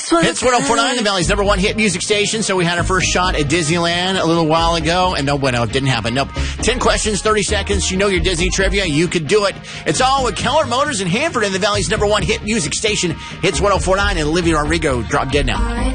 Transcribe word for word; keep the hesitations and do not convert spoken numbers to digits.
That's what Hits one oh four point nine, the Valley's number one hit music station. So we had our first shot at Disneyland a little while ago, and no, bueno, it didn't happen. Nope. Ten questions, thirty seconds. You know your Disney trivia. You could do it. It's all with Keller Motors in Hanford and the Valley's number one hit music station. Hits one oh four point nine, and Olivia Rodrigo, Drop Dead Now.